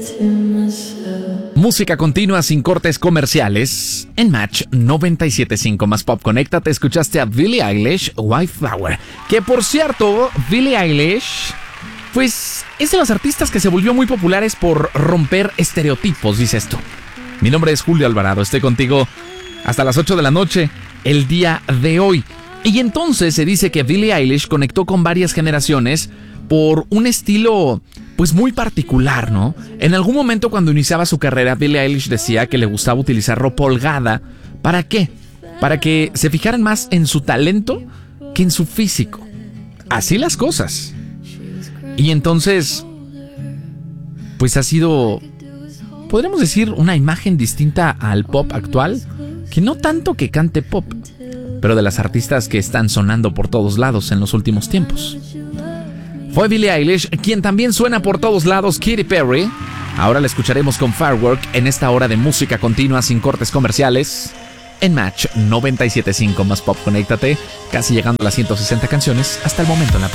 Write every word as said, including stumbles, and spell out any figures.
Música continua sin cortes comerciales en Match noventa y siete punto cinco más Pop. Conéctate, escuchaste a Billie Eilish, White Flower. Que por cierto, Billie Eilish, pues es de las artistas que se volvió muy populares por romper estereotipos, dice esto. Mi nombre es Julio Alvarado, estoy contigo hasta las ocho de la noche el día de hoy. Y entonces se dice que Billie Eilish conectó con varias generaciones por un estilo pues muy particular, ¿no? En algún momento cuando iniciaba su carrera, Billie Eilish decía que le gustaba utilizar ropa holgada. ¿Para qué? Para que se fijaran más en su talento que en su físico. Así las cosas. Y entonces, pues ha sido, podríamos decir, una imagen distinta al pop actual, que no tanto que cante pop, pero de las artistas que están sonando por todos lados en los últimos tiempos. Fue Billie Eilish quien también suena por todos lados, Katy Perry. Ahora la escucharemos con Firework en esta hora de música continua sin cortes comerciales en Match noventa y siete punto cinco más Pop. Conéctate, casi llegando a las ciento sesenta canciones hasta el momento en la